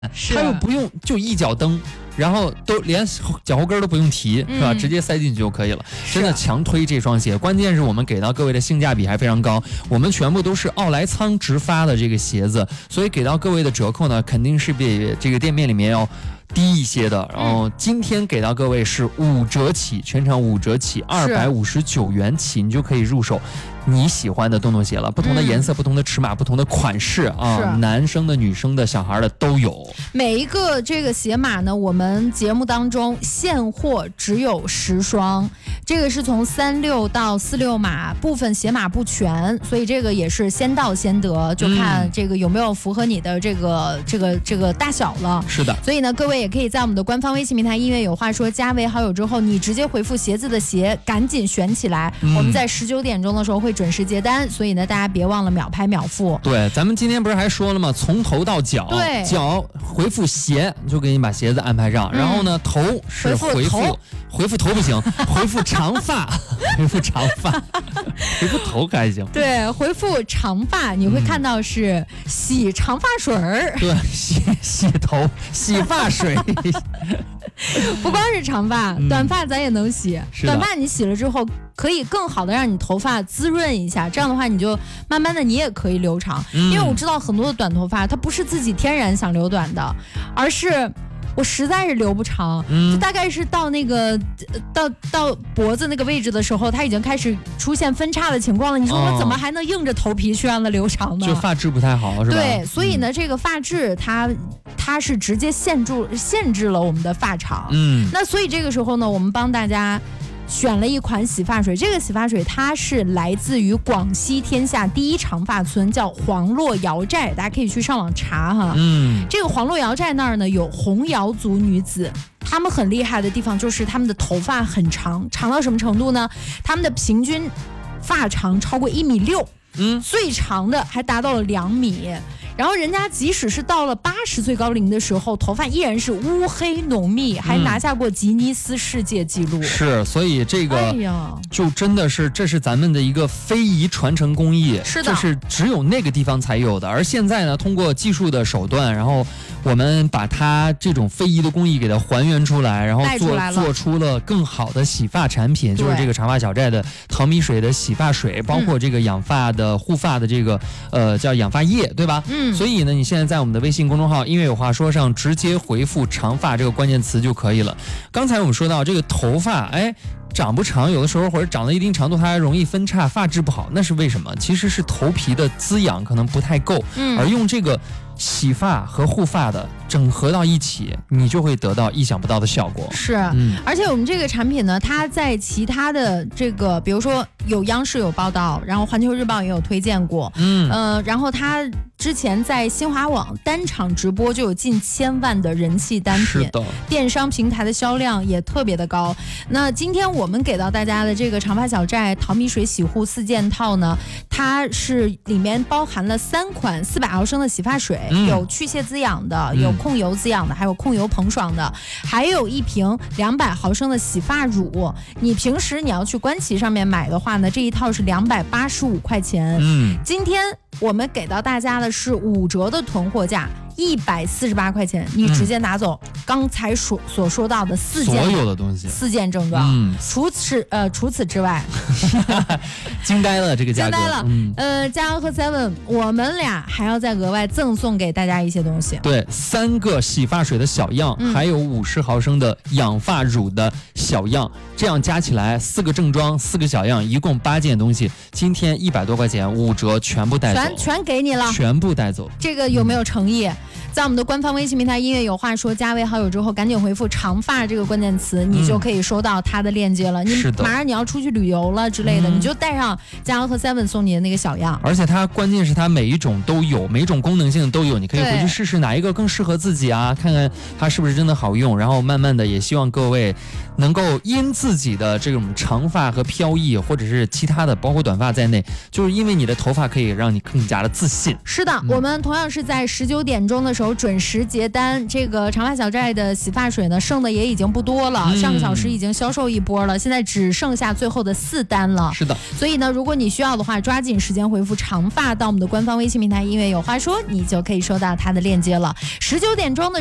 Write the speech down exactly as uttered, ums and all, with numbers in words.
它又不用就一脚蹬，然后都连脚后跟都不用提，是吧？嗯、直接塞进去就可以了。真的强推这双鞋，关键是我们给到各位的性价比还非常高，我们全部都是奥莱仓直发的这个鞋子，所以给到各位的折扣呢，肯定是比这个店面里面要低一些的。然后今天给到各位是五折起，全场五折起，二百五十九元起，你就可以入手你喜欢的洞洞鞋了。不同的颜色、嗯、不同的尺码、不同的款式啊，男生的、女生的、小孩的都有。 每一个这个鞋码呢，我们节目当中现货只有十双，这个是从三六到四六码，部分鞋码不全，所以这个也是先到先得，就看这个有没有符合你的这个、嗯、这个这个大小了。 是的， 所以呢，各位也可以在我们的官方微信平台音乐有话说加为好友之后，你直接回复鞋子的鞋，赶紧选起来。嗯、我们在十九点钟的时候会准时接单，所以呢，大家别忘了秒拍秒付。 对，咱们今天不是还说了吗？从头到脚， 对， 脚回复鞋就给你把鞋子安排上，嗯、然后呢，头是回复头回复头不行，回复长发，回复长发，回复头还行。 对，回复长发，你会看到是洗长发水儿、 嗯。对，洗洗头，洗发水。 不光是长发，嗯、短发咱也能洗。短发你洗了之后，可以更好的让你头发滋润一下，这样的话你就慢慢的你也可以留长。嗯、因为我知道很多的短头发，它不是自己天然想留短的，而是我实在是留不长，嗯、就大概是到那个到到脖子那个位置的时候，它已经开始出现分叉的情况了。你说我怎么还能硬着头皮去让它留长呢？ 就发质不太好，是吧？ 对，所以呢，嗯、这个发质它它是直接限制限制了我们的发长。嗯，那所以这个时候呢，我们帮大家选了一款洗发水，这个洗发水它是来自于广西天下第一长发村，叫黄洛瑶寨，大家可以去上网查哈。嗯，这个黄洛瑶寨那儿呢有红瑶族女子，她们很厉害的地方就是她们的头发很长，长到什么程度呢？她们的平均发长超过一米六，嗯，最长的还达到了两米。然后人家即使是到了八十岁高龄的时候，头发依然是乌黑浓密，还拿下过吉尼斯世界纪录。嗯、 是，所以这个、哎、就真的是这是咱们的一个非遗传承工艺， 是的， 这是只有那个地方才有的。而现在呢，通过技术的手段，然后我们把它这种非遗的工艺给它还原出来，然后做做出了更好的洗发产品，就是这个长发小寨的淘米水的洗发水，包括这个养发的护发的这个呃叫养发液，对吧？嗯。所以呢，你现在在我们的微信公众号音乐有话说上直接回复长发这个关键词就可以了。刚才我们说到这个头发，哎，长不长，有的时候或者长到一定长度它还容易分叉，发质不好，那是为什么？其实是头皮的滋养可能不太够，嗯、而用这个洗发和护发的整合到一起，你就会得到意想不到的效果。 是，嗯、而且我们这个产品呢，它在其他的这个，比如说有央视有报道，然后环球日报也有推荐过，嗯，呃，然后它之前在新华网单场直播就有近千万的人气单品， 是的， 电商平台的销量也特别的高。那今天我们给到大家的这个长发小寨淘米水洗护四件套呢，它是里面包含了三款四百毫升的洗发水。嗯、有去屑滋养的，有控油滋养的，还有控油膨爽的，还有一瓶两百毫升的洗发乳。你平时你要去官旗上面买的话呢，这一套是两百八十五块钱。嗯，今天我们给到大家的是五折的囤货价，一百四十八块钱，你直接拿走。嗯、刚才所所说到的四件所有的东西， 四件正装。嗯，除此呃除此之外， 惊呆了这个价格， 惊呆了。嗯、呃，佳阳和 Seven， 我们俩还要再额外赠送给大家一些东西。 对，三个洗发水的小样，嗯、还有五十毫升的养发乳的小样，这样加起来四个正装，四个小样，一共八件东西。今天一百多块钱，五折全部带走， 全全给你了， 全部带走。 这个有没有诚意？嗯、在我们的官方微信平台音乐有话说加为好友之后，赶紧回复长发这个关键词，你就可以收到它的链接了。嗯、你马上你要出去旅游了之类的，嗯、你就带上佳阳和 Seven 送你的那个小样。 而且它关键是它每一种都有，每一种功能性都有，你可以回去试试哪一个更适合自己啊，看看它是不是真的好用。然后慢慢的也希望各位能够因自己的这种长发和飘逸，或者是其他的包括短发在内，就是因为你的头发可以让你更加的自信。 是的，嗯、我们同样是在十九点钟的时候手准时结单。这个长发小寨的洗发水呢，剩的也已经不多了，嗯、上个小时已经销售一波了，现在只剩下最后的四单了。 是的， 所以呢，如果你需要的话，抓紧时间回复长发到我们的官方微信平台音乐有话说，你就可以收到它的链接了。十九点钟的